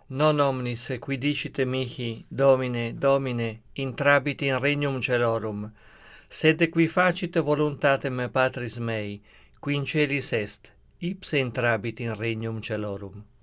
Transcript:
Non omnis qui dicite mihi, Domine, Domine, intrabit in regnum celorum, sed qui facit voluntatem Patris mei, qui in celis est, ipse intrabit in regnum celorum.